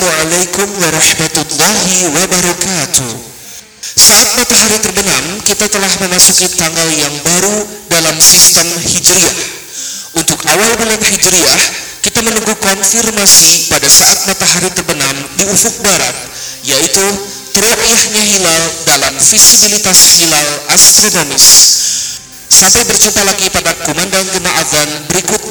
Assalamualaikum warahmatullahi wabarakatuh. Saat matahari terbenam, kita telah memasuki tanggal yang baru dalam sistem Hijriah. Untuk awal bulan Hijriah, kita menunggu konfirmasi pada saat matahari terbenam di ufuk barat, yaitu ru'yahnya hilal dalam visibilitas hilal astronomis. Sampai berjumpa lagi pada kumandang gema azan berikut